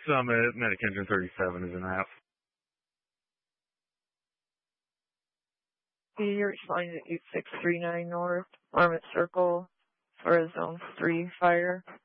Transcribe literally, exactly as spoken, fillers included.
Summit, Medic Engine thirty-seven is an app. You're responding to eight six three nine North, Armament Circle, for a Zone three fire.